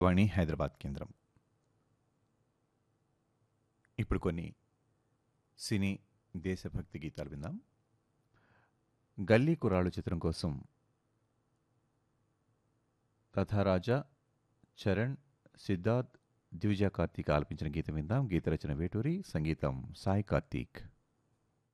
వాణి హైదరాబాద్ కేంద్రం. ఇప్పుడు కొన్ని సినీ దేశభక్తి గీతాలు విందాం. గల్లీ కురాళ్ళు చిత్రం కోసం రథరాజా, చరణ్, సిద్ధార్థ్, ద్విజా కార్తీక్ ఆలపించిన గీతం విందాం. గీత రచన వేటూరి, సంగీతం సాయి కార్తీక్.